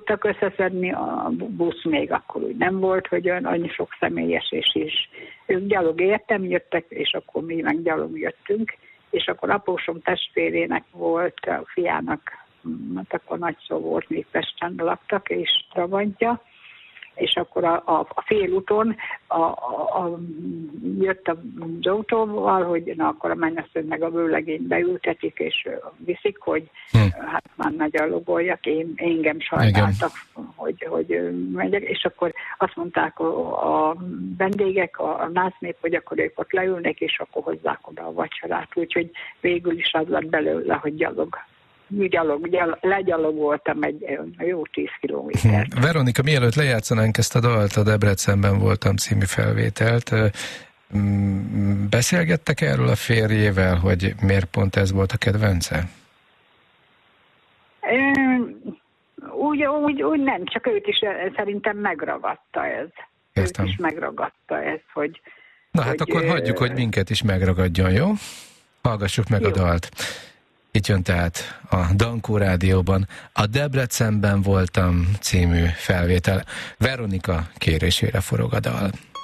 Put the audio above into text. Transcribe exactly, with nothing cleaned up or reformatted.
tudtak összeszedni, a busz még akkor úgy nem volt, hogy olyan annyi sok személyesés is. Ők gyalog értem jöttek, és akkor mi meg gyalog jöttünk, és akkor apósom testvérének volt, a fiának, hát akkor nagy szó volt, még Pesten laktak, és Trabantja, és akkor a, a, a félúton a, a, a, jött az autóval, hogy na akkor a mennyasszony meg a vőlegényt beültetik, és viszik, hogy hm. hát már ne gyalogoljak, én, engem sajnáltak, hogy, hogy megyek, és akkor azt mondták a, a vendégek, a, a násznép, hogy akkor ők ott leülnek, és akkor hozzák oda a vacsorát, úgyhogy végül is az lett belőle, hogy gyalog. Gyalog, gyalog, legyalogoltam egy jó tíz kilométert. Hm. Veronika, mielőtt lejátszanánk ezt a dalt, a Debrecenben voltam című felvételt, beszélgettek erről a férjével, hogy miért pont ez volt a kedvence? Úgy, úgy, úgy nem, csak őt is szerintem megragadta ez. Értem. Őt is megragadta ez, hogy... Na hát hogy, akkor ö... hagyjuk, hogy minket is megragadjon, jó? Hallgassuk meg jó. a dalt. Itt jön tehát a Dankó Rádióban a Debrecenben voltam című felvétel. Veronika kérésére forog a dal.